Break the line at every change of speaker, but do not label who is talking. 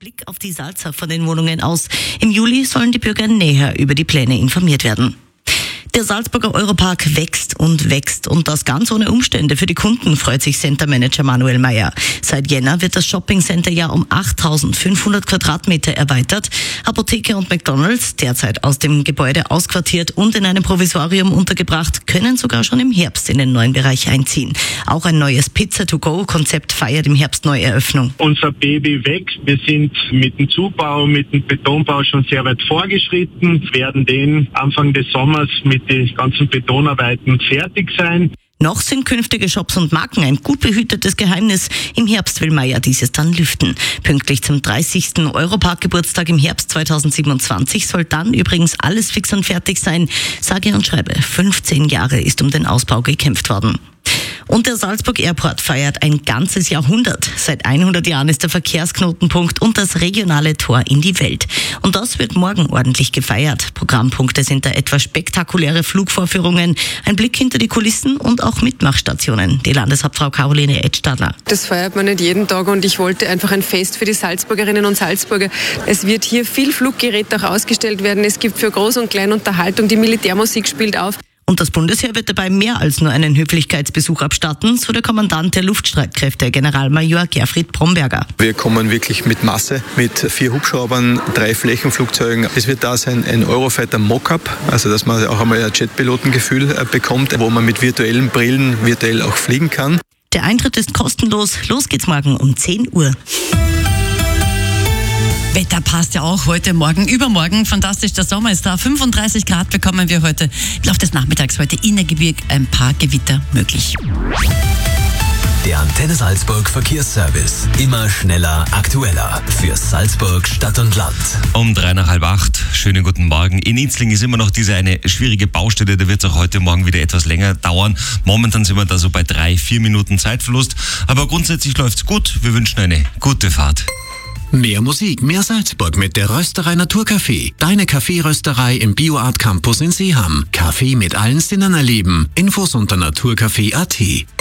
Blick auf die Salza von den Wohnungen aus. Im Juli sollen die Bürger näher über die Pläne informiert werden. Der Salzburger Europark wächst und das ganz ohne Umstände. Für die Kunden freut sich Centermanager Manuel Meyer. Seit Jänner wird das Shoppingcenter ja um 8.500 Quadratmeter erweitert. Apotheke und McDonald's, derzeit aus dem Gebäude ausquartiert und in einem Provisorium untergebracht, können sogar schon im Herbst in den neuen Bereich einziehen. Auch ein neues Pizza-to-go-Konzept feiert im Herbst Neueröffnung.
Unser Baby wächst. Wir sind mit dem Zubau, mit dem Betonbau schon sehr weit vorgeschritten, werden den Anfang des Sommers mit den ganzen Betonarbeiten fertig sein.
Noch sind künftige Shops und Marken ein gut behütetes Geheimnis. Im Herbst will Meyer dieses dann lüften. Pünktlich zum 30. Europark-Geburtstag im Herbst 2027 soll dann übrigens alles fix und fertig sein. Sage und schreibe, 15 Jahre ist um den Ausbau gekämpft worden. Und der Salzburg Airport feiert ein ganzes Jahrhundert. Seit 100 Jahren ist der Verkehrsknotenpunkt und das regionale Tor in die Welt. Und das wird morgen ordentlich gefeiert. Programmpunkte sind da etwa spektakuläre Flugvorführungen, ein Blick hinter die Kulissen und auch Mitmachstationen. Die Landeshauptfrau Caroline Edstadler.
Das feiert man nicht jeden Tag und ich wollte einfach ein Fest für die Salzburgerinnen und Salzburger. Es wird hier viel Fluggerät auch ausgestellt werden. Es gibt für Groß und Klein Unterhaltung. Die Militärmusik spielt auf.
Und das Bundesheer wird dabei mehr als nur einen Höflichkeitsbesuch abstatten, so der Kommandant der Luftstreitkräfte, Generalmajor Gerfried Bromberger.
Wir kommen wirklich mit Masse, mit 4 Hubschraubern, 3 Flächenflugzeugen. Es wird da sein ein Eurofighter Mockup, also dass man auch einmal ein Jetpilotengefühl bekommt, wo man mit virtuellen Brillen virtuell auch fliegen kann.
Der Eintritt ist kostenlos. Los geht's morgen um 10 Uhr.
Wetter passt ja auch heute, morgen, übermorgen. Fantastisch, der Sommer ist da. 35 Grad bekommen wir heute. Im Laufe des Nachmittags heute Innergebirg ein paar Gewitter möglich.
Der Antenne Salzburg Verkehrsservice. Immer schneller, aktueller. Für Salzburg, Stadt und Land.
Um 7:45. Schönen guten Morgen. In Itzling ist immer noch diese eine schwierige Baustelle. Da wird es auch heute Morgen wieder etwas länger dauern. Momentan sind wir da so bei 3-4 Minuten Zeitverlust. Aber grundsätzlich läuft's gut. Wir wünschen eine gute Fahrt.
Mehr Musik, mehr Salzburg mit der Rösterei Naturcafé. Deine Kaffeerösterei im BioArt Campus in Seeham. Kaffee mit allen Sinnen erleben. Infos unter naturcafé.at.